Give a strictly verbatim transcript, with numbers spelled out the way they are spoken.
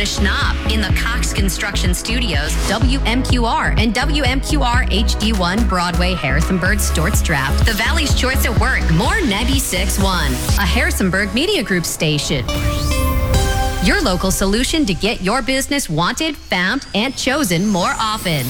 Schnapp in the Cox Construction Studios, W M Q R and W M Q R H D one Broadway, Harrisonburg, Storts Draft. The Valley's Choice at Work, more ninety-six point one, a Harrisonburg Media Group station. Your local solution to get your business wanted, found, and chosen more often.